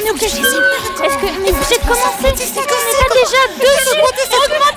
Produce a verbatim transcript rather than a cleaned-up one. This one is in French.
on est obligé. Est-ce que... Mais obligé de commencer. On n'est pas déjà dessus. Augmente